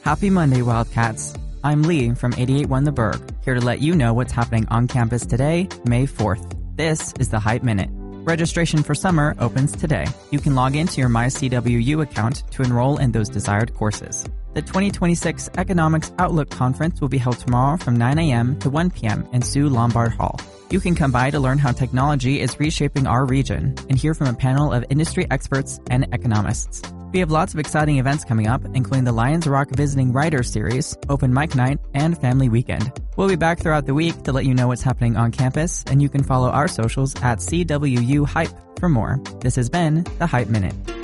Happy Monday, Wildcats. I'm Lee from 881 The Berg, here to let you know what's happening on campus today, May 4th. This is the Hype Minute. Registration for summer opens today. You can log into your MyCWU account to enroll in those desired courses. The 2026 Economics Outlook Conference will be held tomorrow from 9 a.m. to 1 p.m. in Sue Lombard Hall. You can come by to learn how technology is reshaping our region and hear from a panel of industry experts and economists. We have lots of exciting events coming up, including the Lions Rock Visiting Writers Series, Open Mic Night, and Family Weekend. We'll be back throughout the week to let you know what's happening on campus, and you can follow our socials at CWU Hype for more. This has been the Hype Minute.